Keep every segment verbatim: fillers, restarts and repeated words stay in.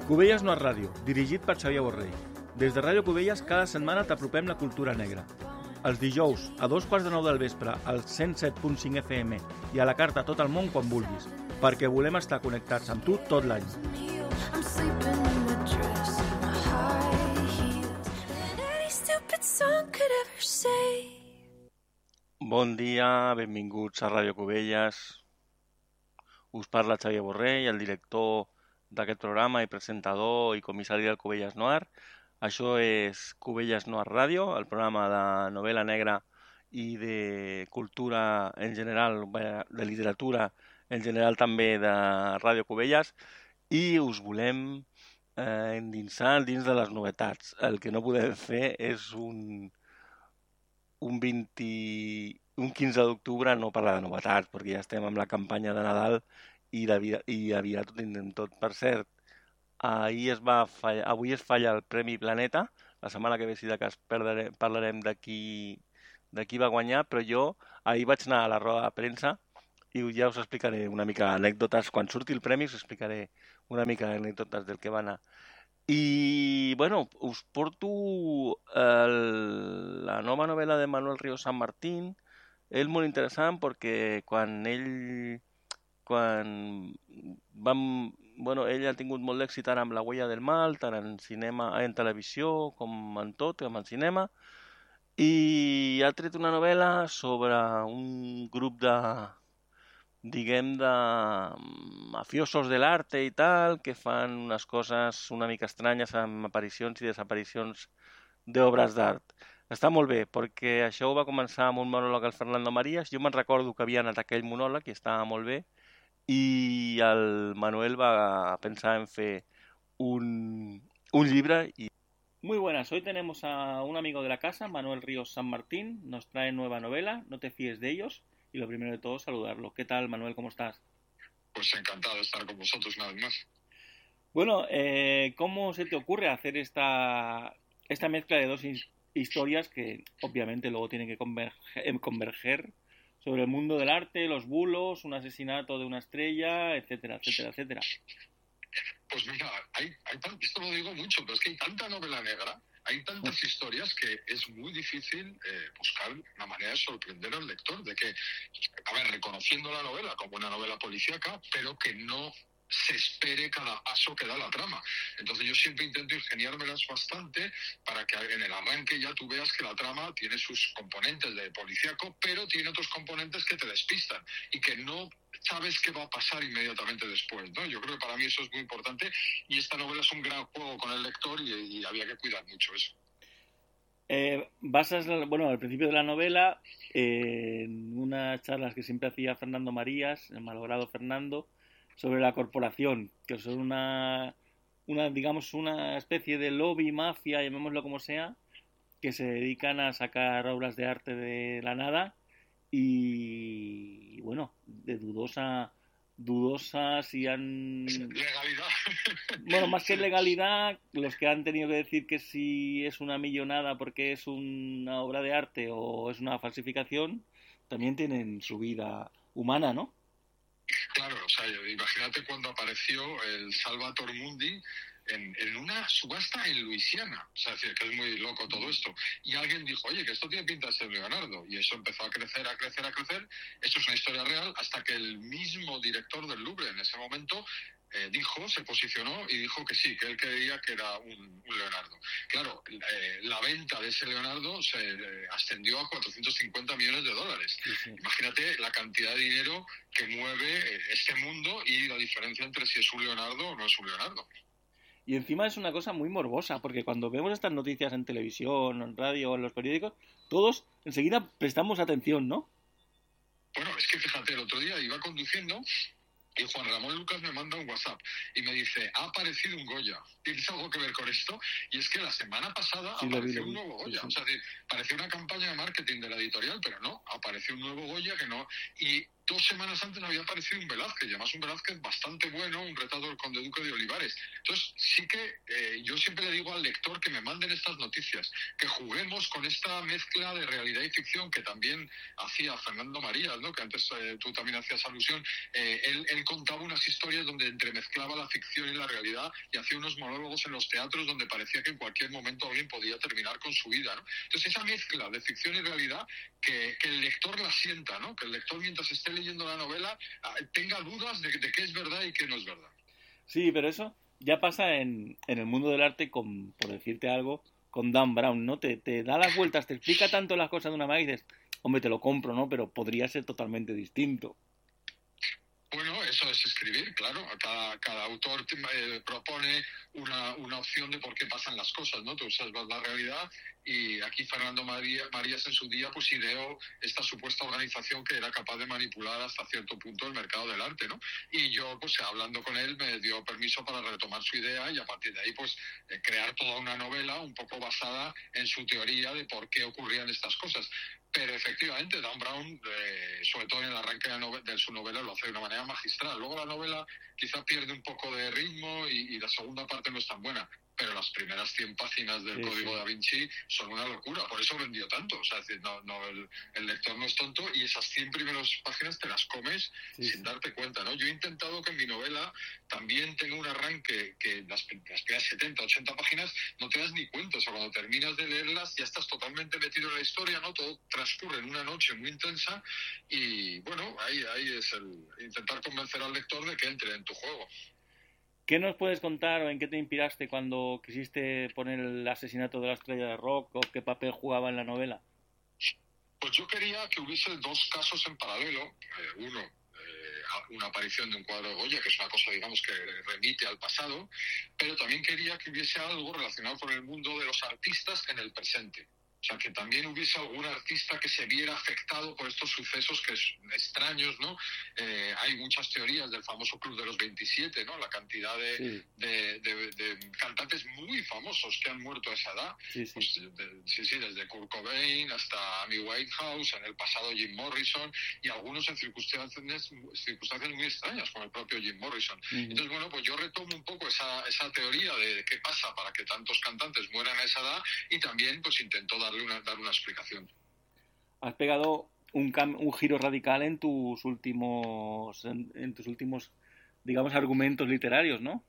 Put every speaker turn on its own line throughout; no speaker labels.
Cubelles no és ràdio, dirigit per Xavier Borrell. Des de Ràdio Cubelles cada setmana t'apropem la cultura negra. Els dijous, a dos quarts de nou del vespre, al cent set punt cinc F M i a la carta a tot el món quan vulguis, perquè volem estar connectats amb tu tot l'any. Bon dia, benvinguts a Ràdio Cubelles. Us parla Xavier Borrell, el director d'aquest programa i presentador i comissari del Cubelles Noir. Això és Cubelles Noir Ràdio, el programa de novel·la negra i de cultura en general, de literatura en general també de Ràdio Cubelles, i us volem eh, endinsar dins de les novetats. El que no podem fer és un, un, vint, un quinze d'octubre no parlar de novetats, perquè ja estem amb la campanya de Nadal i, de, i aviat ho tindrem tot. Per cert, ahir es va fallar, avui es falla el Premi Planeta, la setmana que ve sí de cas perdrem, parlarem de qui, de qui va guanyar, però jo ahir vaig anar a la roda de premsa i ja us explicaré una mica anècdotes. Quan surti el premi us explicaré una mica anècdotes del que va anar. I, bueno, us porto el, la nova novel·la de Manuel Ríos San Martín. És molt interessant perquè quan ell... quan vam, bueno, ell ha tingut molt d'èxit tant amb La huella del mal, tant en cinema, en televisió com en tot, com en cinema, i ha tret una novel·la sobre un grup de, diguem, de mafiosos de l'arte i tal, que fan unes coses una mica estranyes amb aparicions i desaparicions d'obres d'art. Està molt bé, perquè això va començar amb un monòleg al Fernando Marías. Jo me'n recordo que havia anat aquell monòleg i estava molt bé, y el Manuel va a pensar en fe un, un libro. Y... Muy buenas, hoy tenemos a un amigo de la casa, Manuel Ríos San Martín, nos trae nueva novela, No te fíes de ellos, y lo primero de todo saludarlo. ¿Qué tal, Manuel? ¿Cómo estás?
Pues encantado de estar con vosotros una vez más.
Bueno, eh, ¿cómo se te ocurre hacer esta, esta mezcla de dos historias que obviamente luego tienen que converger, converger sobre el mundo del arte, los bulos, un asesinato de una estrella, etcétera, etcétera, etcétera?
Pues mira, hay, hay tan, esto lo digo mucho, pero es que hay tanta novela negra, hay tantas historias que es muy difícil eh, buscar una manera de sorprender al lector, de que, a ver, reconociendo la novela como una novela policíaca, pero que no se espere cada paso que da la trama. Entonces yo siempre intento ingeniármelas bastante para que en el arranque ya tú veas que la trama tiene sus componentes de policíaco, pero tiene otros componentes que te despistan y que no sabes qué va a pasar inmediatamente después, ¿no? Yo creo que para mí eso es muy importante y esta novela es un gran juego con el lector y, y había que cuidar mucho eso.
Eh, basas, bueno, al principio de la novela eh, en unas charlas que siempre hacía Fernando Marías, el malogrado Fernando, sobre la corporación, que son una, una, digamos, una especie de lobby, mafia, llamémoslo como sea, que se dedican a sacar obras de arte de la nada y, bueno, de dudosa, dudosa si han...
Legalidad.
Bueno, más que legalidad, los que han tenido que decir que si es una millonada porque es una obra de arte o es una falsificación, también tienen su vida humana, ¿no?
Claro, o sea, imagínate cuando apareció el Salvator Mundi en, en una subasta en Luisiana. O sea, es decir, que es muy loco todo esto. Y alguien dijo, oye, que esto tiene pinta de ser Leonardo. Y eso empezó a crecer, a crecer, a crecer. Esto es una historia real hasta que el mismo director del Louvre en ese momento eh, dijo, se posicionó y dijo que sí, que él creía que era un, un Leonardo. Claro, eh, la venta de ese Leonardo se eh, ascendió a cuatrocientos cincuenta millones de dólares. Sí, sí. Imagínate la cantidad de dinero que mueve eh, este mundo y la diferencia entre si es un Leonardo o no es un Leonardo.
Y encima es una cosa muy morbosa, porque cuando vemos estas noticias en televisión, en radio, en los periódicos, todos enseguida prestamos atención, ¿no?
Bueno, es que fíjate, el otro día iba conduciendo y Juan Ramón Lucas me manda un WhatsApp y me dice, ha aparecido un Goya. ¿Tienes algo que ver con esto? Y es que la semana pasada sí, apareció vi, un nuevo Goya. Sí, sí. O sea, pareció una campaña de marketing de la editorial, pero no, apareció un nuevo Goya que no... Y dos semanas antes había aparecido un Velázquez, y además un Velázquez bastante bueno, un retrato del conde duque de Olivares. Entonces, sí que eh, yo siempre le digo al lector que me manden estas noticias, que juguemos con esta mezcla de realidad y ficción que también hacía Fernando Marías, ¿no? Que antes eh, tú también hacías alusión. Eh, él, él contaba unas historias donde entremezclaba la ficción y la realidad y hacía unos monólogos en los teatros donde parecía que en cualquier momento alguien podía terminar con su vida, ¿no? Entonces, esa mezcla de ficción y realidad, que, que el lector la sienta, ¿no? Que el lector, mientras esté leyendo la novela, tenga dudas de, de qué es verdad y qué no es verdad.
Sí, pero eso ya pasa en, en el mundo del arte con, por decirte algo, con Dan Brown, ¿no? Te, te da las vueltas, te explica tanto las cosas de una manera y dices, hombre, te lo compro, ¿no? Pero podría ser totalmente distinto.
Bueno, eso es escribir, claro. Cada, cada autor te, eh, propone una, una opción de por qué pasan las cosas, ¿no? Tú observas la realidad y aquí Fernando María, Marías en su día pues ideó esta supuesta organización que era capaz de manipular hasta cierto punto el mercado del arte, ¿no? Y yo, pues hablando con él, me dio permiso para retomar su idea y a partir de ahí, pues eh, crear toda una novela un poco basada en su teoría de por qué ocurrían estas cosas. Pero efectivamente, Dan Brown, eh, sobre todo en el arranque de, novela, de su novela, lo hace de una manera magistral. Luego la novela quizá pierde un poco de ritmo y, y la segunda parte no es tan buena. Pero las primeras cien páginas del sí, Código sí. Da Vinci son una locura, por eso vendió tanto. O sea, es decir, no, no, el, el lector no es tonto y esas cien primeras páginas te las comes sí, sin sí. darte cuenta, ¿no? Yo he intentado que en mi novela también tenga un arranque que las, las primeras setenta, ochenta páginas no te das ni cuenta. O sea, cuando terminas de leerlas ya estás totalmente metido en la historia, ¿no? Todo transcurre en una noche muy intensa y, bueno, ahí, ahí es el intentar convencer al lector de que entre en tu juego.
¿Qué nos puedes contar o en qué te inspiraste cuando quisiste poner el asesinato de la estrella de rock o qué papel jugaba en la novela?
Pues yo quería que hubiese dos casos en paralelo. Eh, uno, eh, una aparición de un cuadro de Goya, que es una cosa, digamos, que remite al pasado, pero también quería que hubiese algo relacionado con el mundo de los artistas en el presente. O sea, que también hubiese algún artista que se viera afectado por estos sucesos que son extraños, ¿no? Eh, hay muchas teorías del famoso Club de los veintisiete, ¿no? La cantidad de, sí. de, de, de cantantes muy famosos que han muerto a esa edad. Sí, sí. Pues, de, sí, sí, desde Kurt Cobain hasta Amy Winehouse, en el pasado Jim Morrison, y algunos en circunstancias, circunstancias muy extrañas, como el propio Jim Morrison. Uh-huh. Entonces, bueno, pues yo retomo un poco esa, esa teoría de qué pasa para que tantos cantantes mueran a esa edad y también, pues, intento darle Una, dar una explicación.
Has pegado un, cam- un giro radical en tus últimos en, en tus últimos digamos argumentos literarios, ¿no?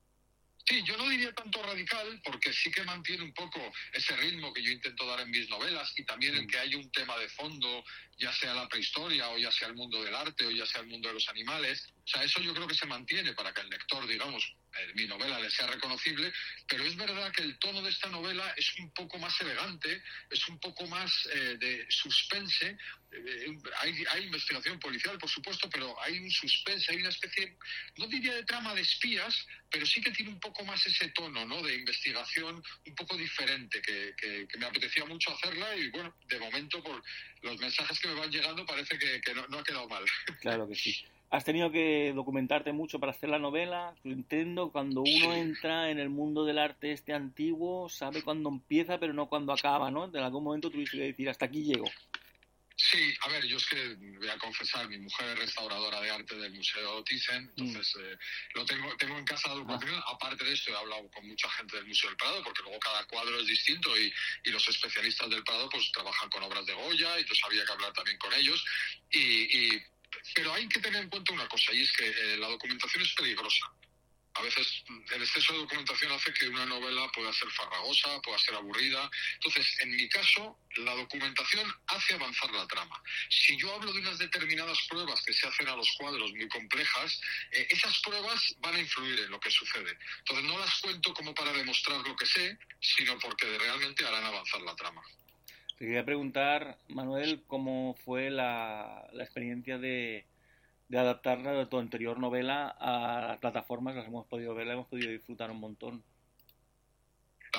Sí, yo no diría tanto radical, porque sí que mantiene un poco ese ritmo que yo intento dar en mis novelas y también en que hay un tema de fondo, ya sea la prehistoria o ya sea el mundo del arte o ya sea el mundo de los animales. O sea, eso yo creo que se mantiene para que el lector, digamos, eh, mi novela le sea reconocible, pero es verdad que el tono de esta novela es un poco más elegante, es un poco más eh, de suspense. Eh, hay, hay investigación policial, por supuesto, pero hay un suspense, hay una especie, no diría de trama de espías, pero sí que tiene un poco más ese tono, ¿no? De investigación un poco diferente, que, que, que me apetecía mucho hacerla y, bueno, de momento, por los mensajes que me van llegando, parece que, que no, no ha quedado mal.
Claro que sí. ¿Has tenido que documentarte mucho para hacer la novela? Lo entiendo, cuando uno entra en el mundo del arte este antiguo, sabe cuándo empieza, pero no cuándo acaba, ¿no? En algún momento tuviste que decir, hasta aquí llego.
Sí, a ver, yo es que voy a confesar, mi mujer es restauradora de arte del Museo Thyssen, entonces mm. eh, lo tengo tengo en casa la documentación. Ah. Aparte de esto, he hablado con mucha gente del Museo del Prado, porque luego cada cuadro es distinto y, y los especialistas del Prado pues trabajan con obras de Goya, y entonces había que hablar también con ellos. Y, y pero hay que tener en cuenta una cosa, y es que eh, la documentación es peligrosa. A veces el exceso de documentación hace que una novela pueda ser farragosa, pueda ser aburrida. Entonces, en mi caso, la documentación hace avanzar la trama. Si yo hablo de unas determinadas pruebas que se hacen a los cuadros muy complejas, eh, esas pruebas van a influir en lo que sucede. Entonces, no las cuento como para demostrar lo que sé, sino porque realmente harán avanzar la trama.
Te quería preguntar, Manuel, cómo fue la, la experiencia de... de adaptarla de tu anterior novela a las plataformas, las hemos podido ver, la hemos podido disfrutar un montón.
La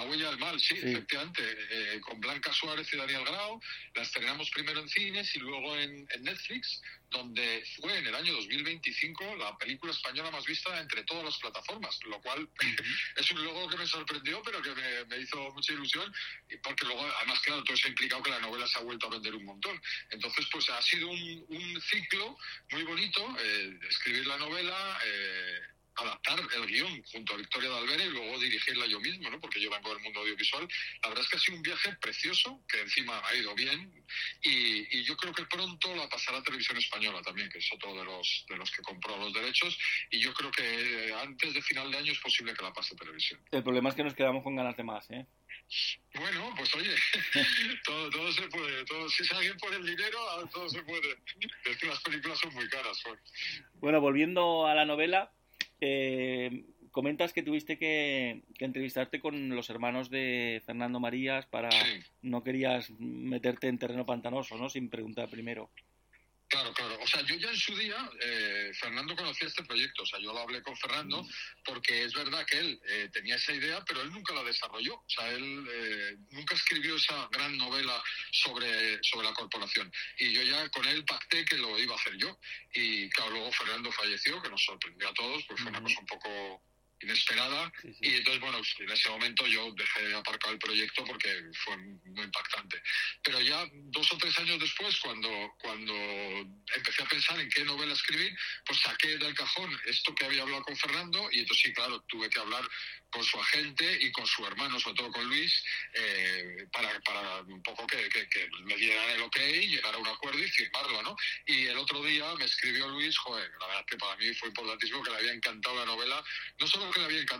La huella del mal, sí,
Sí.
efectivamente, eh, con Blanca Suárez y Daniel Grau, la estrenamos primero en cines y luego en, en Netflix, donde fue en el año dos mil veinticinco la película española más vista entre todas las plataformas, lo cual es un logro que me sorprendió, pero que me, me hizo mucha ilusión, y porque luego, además, claro, todo eso ha implicado que la novela se ha vuelto a vender un montón. Entonces, pues ha sido un, un ciclo muy bonito, eh, escribir la novela, eh, adaptar el guión junto a Victoria de Alvera y luego dirigirla yo mismo, ¿no? Porque yo vengo del mundo audiovisual. La verdad es que ha sido un viaje precioso, que encima ha ido bien, y, y yo creo que pronto la pasará a Televisión Española también, que es otro de los de los que compró los derechos, y yo creo que antes de final de año es posible que la pase a televisión.
El problema es que nos quedamos con ganas de más, ¿eh?
Bueno, pues oye, todo, todo se puede, todo, si alguien pone el dinero, todo se puede. Es que las películas son muy caras, pues.
Bueno, volviendo a la novela, eh, comentas que tuviste que, que entrevistarte con los hermanos de Fernando Marías para...
Sí.
No querías meterte en terreno pantanoso, ¿no? Sin preguntar primero.
Claro, claro. O sea, yo ya en su día, eh, Fernando conocía este proyecto. O sea, yo lo hablé con Fernando porque es verdad que él eh, tenía esa idea, pero él nunca la desarrolló. O sea, él eh, nunca escribió esa gran novela sobre, sobre la corporación. Y yo ya con él pacté que lo iba a hacer yo. Y claro, luego Fernando falleció, que nos sorprendió a todos, pues fue una cosa un poco inesperada,
Sí, sí.
Y entonces, bueno, en ese momento yo dejé aparcado el proyecto porque fue muy impactante. Pero ya dos o tres años después, cuando, cuando empecé a pensar en qué novela escribir, pues saqué del cajón esto que había hablado con Fernando, y entonces sí, claro, tuve que hablar con su agente y con su hermano, sobre todo con Luis, eh, para, para un poco que, que, que me dieran el ok, llegar a un acuerdo y firmarlo, ¿no? Y el otro día me escribió Luis, joder, la verdad es que para mí fue importantísimo, que le había encantado la novela, no solo que le había encantado